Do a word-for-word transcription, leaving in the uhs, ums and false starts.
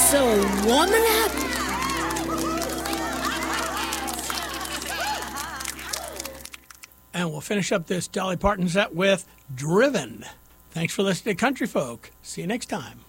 So warm it up. And we'll finish up this Dolly Parton set with Driven. Thanks for listening to Country Folk. See you next time.